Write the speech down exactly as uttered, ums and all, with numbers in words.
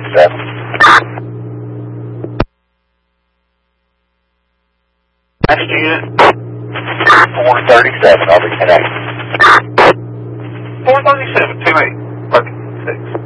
thirty-seven. Next unit, four thirty-seven, I'll be connected. four thirty-seven, two eight, thirty-six.